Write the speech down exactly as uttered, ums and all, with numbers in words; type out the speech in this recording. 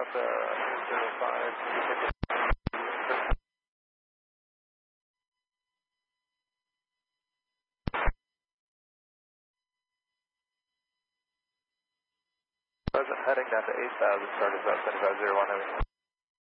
Delta zero five. Present heading down to eight thousand, started about seventy-five zero one heavy.